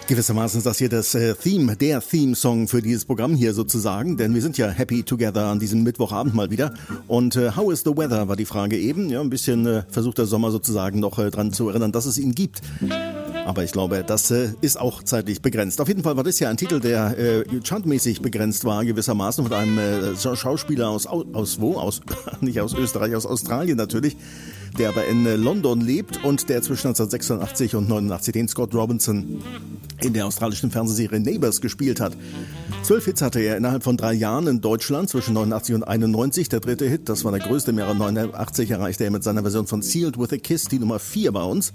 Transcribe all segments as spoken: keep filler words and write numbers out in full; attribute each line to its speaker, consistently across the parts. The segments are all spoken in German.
Speaker 1: Gewissermaßen ist das hier das äh, Theme, der Theme-Song für dieses Programm hier sozusagen, denn wir sind ja happy together an diesem Mittwochabend mal wieder. Und äh, how is the weather war die Frage eben. Ja, ein bisschen äh, versucht der Sommer sozusagen noch äh, dran zu erinnern, dass es ihn gibt. Aber ich glaube, das äh, ist auch zeitlich begrenzt. Auf jeden Fall war das ja ein Titel, der äh, chartmäßig begrenzt war, gewissermaßen von einem äh, Schauspieler aus, aus wo? Aus, nicht aus Österreich, aus Australien natürlich, der aber in äh, London lebt und der zwischen neunzehnhundertsechsundachtzig und neunundachtzig den Scott Robinson in der australischen Fernsehserie Neighbours gespielt hat. Zwölf Hits hatte er innerhalb von drei Jahren in Deutschland zwischen neunundachtzig und einundneunzig. Der dritte Hit, das war der größte im Jahre neunundachtzig, erreichte er mit seiner Version von Sealed with a Kiss, die Nummer vier bei uns.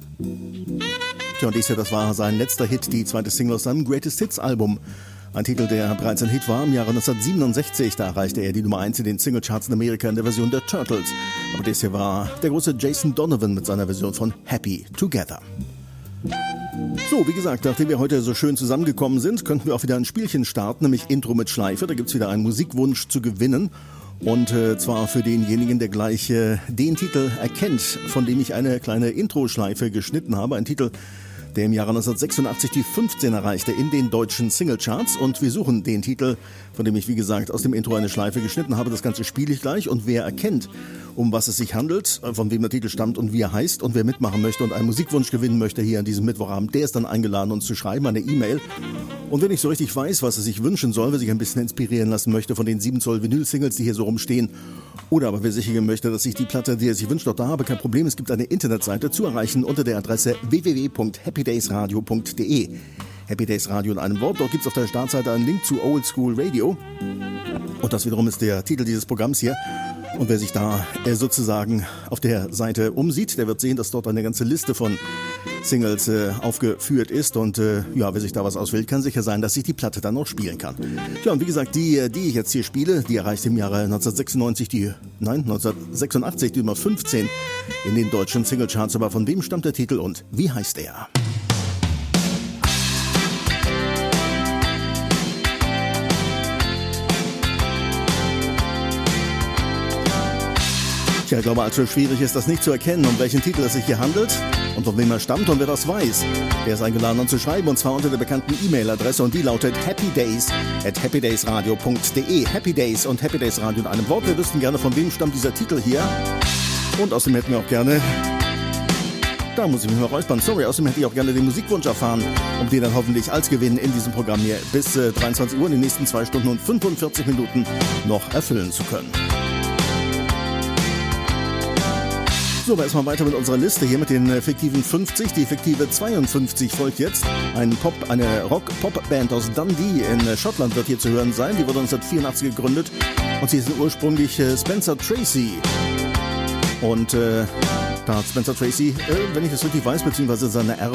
Speaker 1: Tja, und dies hier, das war sein letzter Hit, die zweite Single aus seinem Greatest Hits Album. Ein Titel, der bereits ein Hit war im Jahre neunzehnhundertsiebenundsechzig. Da erreichte er die Nummer eins in den Singlecharts in Amerika in der Version der Turtles. Aber dies hier war der große Jason Donovan mit seiner Version von Happy Together. So, wie gesagt, nachdem wir heute so schön zusammengekommen sind, könnten wir auch wieder ein Spielchen starten, nämlich Intro mit Schleife. Da gibt's wieder einen Musikwunsch zu gewinnen. Und äh, zwar für denjenigen, der gleich äh, den Titel erkennt, von dem ich eine kleine Intro-Schleife geschnitten habe. Ein Titel, der im Jahre neunzehnhundertsechsundachtzig die fünfzehn erreichte in den deutschen Singlecharts. Und wir suchen den Titel, von dem ich, wie gesagt, aus dem Intro eine Schleife geschnitten habe. Das Ganze spiele ich gleich. Und wer erkennt, um was es sich handelt, von wem der Titel stammt und wie er heißt und wer mitmachen möchte und einen Musikwunsch gewinnen möchte hier an diesem Mittwochabend, der ist dann eingeladen, uns zu schreiben, eine E-Mail. Und wenn ich so richtig weiß, was er sich wünschen soll, wer sich ein bisschen inspirieren lassen möchte von den sieben Zoll Vinyl-Singles, die hier so rumstehen, oder aber wer sicher möchte, dass ich die Platte, die er sich wünscht, auch da habe, kein Problem. Es gibt eine Internetseite zu erreichen unter der Adresse w w w punkt happy days radio punkt d e. Happy Days Radio in einem Wort. Dort gibt es auf der Startseite einen Link zu Old School Radio. Und das wiederum ist der Titel dieses Programms hier. Und wer sich da äh, sozusagen auf der Seite umsieht, der wird sehen, dass dort eine ganze Liste von Singles äh, aufgeführt ist. Und äh, ja, wer sich da was auswählt, kann sicher sein, dass ich die Platte dann noch spielen kann. Ja, und wie gesagt, die, die ich jetzt hier spiele, die erreicht im Jahre neunzehnhundertsechsundneunzig die, nein, neunzehnhundertsechsundachtzig die Nummer fünfzehn in den deutschen Singlecharts. Aber von wem stammt der Titel und wie heißt er? Ich glaube, allzu schwierig ist das nicht zu erkennen, um welchen Titel es sich hier handelt und von wem er stammt und wer das weiß. Der ist eingeladen, uns zu schreiben, und zwar unter der bekannten E-Mail-Adresse, und die lautet happydays at happy days radio punkt d e. Happy Days und Happy Days Radio in einem Wort. Wir wüssten gerne, von wem stammt dieser Titel hier. Und außerdem hätten wir auch gerne... Da muss ich mich mal räuspern. Sorry, außerdem hätte ich auch gerne den Musikwunsch erfahren, um den dann hoffentlich als Gewinn in diesem Programm hier bis äh, dreiundzwanzig Uhr in den nächsten zwei Stunden und fünfundvierzig Minuten noch erfüllen zu können. So, aber erstmal weiter mit unserer Liste hier mit den äh, fiktiven fünfzig. Die fiktive zweiundfünfzig folgt jetzt. Ein Pop, eine Rock-Pop-Band aus Dundee in äh, Schottland wird hier zu hören sein. Die wurde neunzehnhundertvierundachtzig gegründet und sie ist ursprünglich äh, Spencer Tracy. Und äh, da hat Spencer Tracy, äh, wenn ich das richtig weiß, beziehungsweise seine Erben